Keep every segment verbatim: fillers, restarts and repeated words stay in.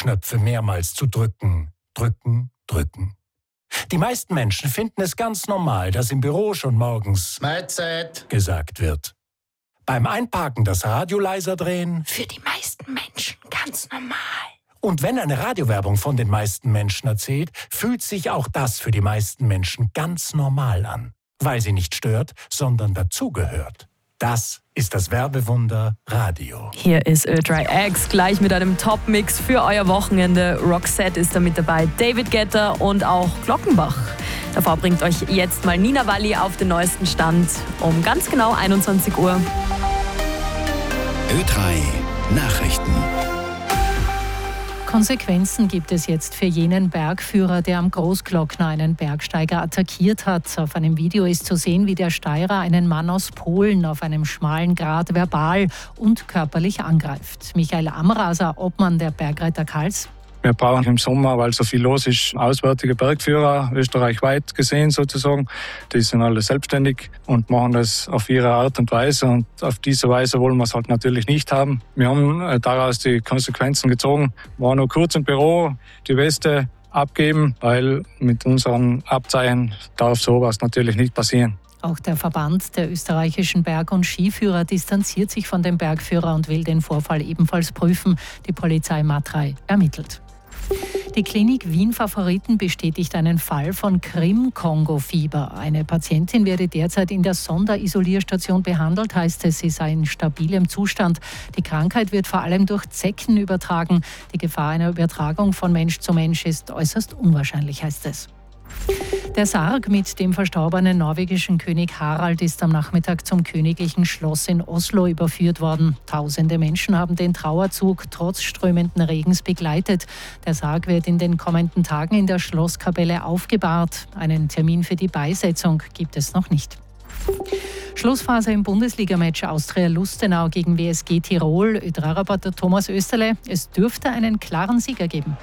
Knöpfe mehrmals zu drücken, drücken, drücken. Die meisten Menschen finden es ganz normal, dass im Büro schon morgens Mahlzeit gesagt wird. Beim Einparken das Radio leiser drehen. Für die meisten Menschen ganz normal. Und wenn eine Radiowerbung von den meisten Menschen erzählt, fühlt sich auch das für die meisten Menschen ganz normal an. Weil sie nicht stört, sondern dazugehört. Das ist das Werbewunder Radio. Hier ist Ö drei X, gleich mit einem Top-Mix für euer Wochenende. Roxette ist da mit dabei, David Guetta und auch Glockenbach. Davor bringt euch jetzt mal Nina Walli auf den neuesten Stand um ganz genau einundzwanzig Uhr. Ö drei Nachrichten. Konsequenzen gibt es jetzt für jenen Bergführer, der am Großglockner einen Bergsteiger attackiert hat. Auf einem Video ist zu sehen, wie der Steirer einen Mann aus Polen auf einem schmalen Grat verbal und körperlich angreift. Michael Amraser, Obmann der Bergretter Karls. Wir brauchen im Sommer, weil so viel los ist, auswärtige Bergführer, österreichweit gesehen sozusagen. Die sind alle selbstständig und machen das auf ihre Art und Weise. Und auf diese Weise wollen wir es halt natürlich nicht haben. Wir haben daraus die Konsequenzen gezogen. War nur kurz im Büro, die Weste abgeben, weil mit unseren Abzeichen darf sowas natürlich nicht passieren. Auch der Verband der österreichischen Berg- und Skiführer distanziert sich von dem Bergführer und will den Vorfall ebenfalls prüfen. Die Polizei Matrei ermittelt. Die Klinik Wien Favoriten bestätigt einen Fall von Krim-Kongo-Fieber. Eine Patientin werde derzeit in der Sonderisolierstation behandelt, heißt es, sie sei in stabilem Zustand. Die Krankheit wird vor allem durch Zecken übertragen. Die Gefahr einer Übertragung von Mensch zu Mensch ist äußerst unwahrscheinlich, heißt es. Der Sarg mit dem verstorbenen norwegischen König Harald ist am Nachmittag zum königlichen Schloss in Oslo überführt worden. Tausende Menschen haben den Trauerzug trotz strömenden Regens begleitet. Der Sarg wird in den kommenden Tagen in der Schlosskapelle aufgebahrt. Einen Termin für die Beisetzung gibt es noch nicht. Schlussphase im Bundesligamatch Austria-Lustenau gegen W S G Tirol. Ö drei Reporter Thomas Österle, es dürfte einen klaren Sieger geben.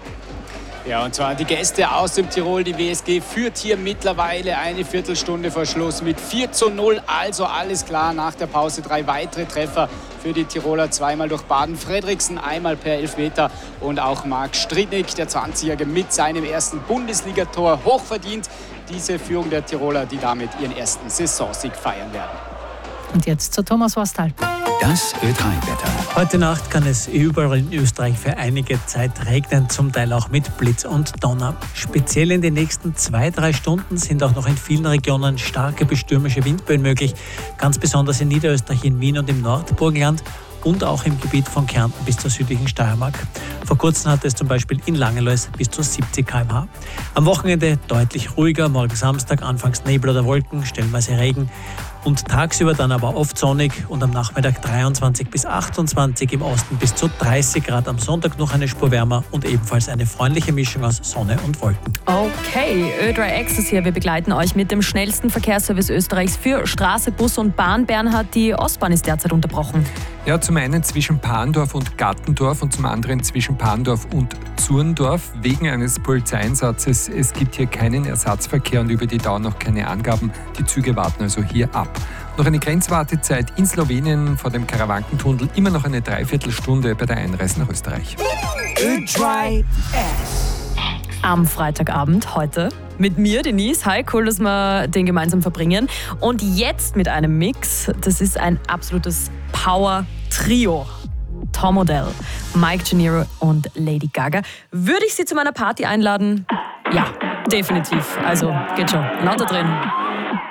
Ja, und zwar die Gäste aus dem Tirol. Die W S G führt hier mittlerweile eine Viertelstunde vor Schluss mit vier zu null. Also alles klar, nach der Pause drei weitere Treffer für die Tiroler. Zweimal durch Baden Fredriksen, einmal per Elfmeter. Und auch Marc Stridnik, der zwanzigjährige, mit seinem ersten Bundesligator hochverdient. Diese Führung der Tiroler, die damit ihren ersten Saisonsieg feiern werden. Und jetzt zu Thomas Wastal. Das Ö drei Wetter. Heute Nacht kann es überall in Österreich für einige Zeit regnen, zum Teil auch mit Blitz und Donner. Speziell in den nächsten zwei, drei Stunden sind auch noch in vielen Regionen starke bis stürmische Windböen möglich. Ganz besonders in Niederösterreich, in Wien und im Nordburgenland und auch im Gebiet von Kärnten bis zur südlichen Steiermark. Vor kurzem hatte es zum Beispiel in Langelois bis zu siebzig Kilometer pro Stunde. Am Wochenende deutlich ruhiger, morgen Samstag anfangs Nebel oder Wolken, stellenweise Regen. Und tagsüber dann aber oft sonnig und am Nachmittag dreiundzwanzig bis achtundzwanzig, im Osten bis zu dreißig Grad, am Sonntag noch eine Spur wärmer und ebenfalls eine freundliche Mischung aus Sonne und Wolken. Okay, Ö drei X ist hier. Wir begleiten euch mit dem schnellsten Verkehrsservice Österreichs für Straße, Bus und Bahn. Bernhard, die Ostbahn ist derzeit unterbrochen. Ja, zum einen zwischen Parndorf und Gattendorf und zum anderen zwischen Parndorf und Zurndorf wegen eines Polizeieinsatzes. Es gibt hier keinen Ersatzverkehr und über die Dauer noch keine Angaben. Die Züge warten also hier ab. Noch eine Grenzwartezeit in Slowenien vor dem Karawankentunnel, immer noch eine Dreiviertelstunde bei der Einreise nach Österreich. Ö drei S. Am Freitagabend heute mit mir, Denise. Hi, cool, dass wir den gemeinsam verbringen. Und jetzt mit einem Mix, das ist ein absolutes Power-Trio. Tom Odell, Mike Gennaro und Lady Gaga. Würde ich sie zu meiner Party einladen? Ja, definitiv. Also geht schon. Lauter drin.